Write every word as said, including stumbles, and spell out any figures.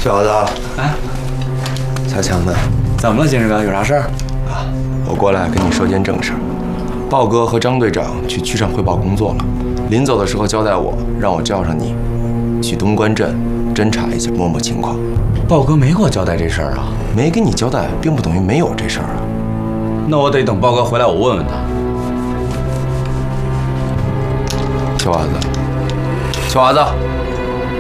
小伙子， 哎， 小强呢？ 怎么了，金师哥？有啥事儿？ 啊，我过来跟你说件正事儿。豹哥和张队长去区上汇报工作了，临走的时候交代我，让我叫上你，去东关镇侦查一下，摸摸情况。 豹哥没给我交代这事儿啊。 没给你交代，并不等于没有这事儿啊。 那我得等豹哥回来，我问问他。 小娃子，小娃子，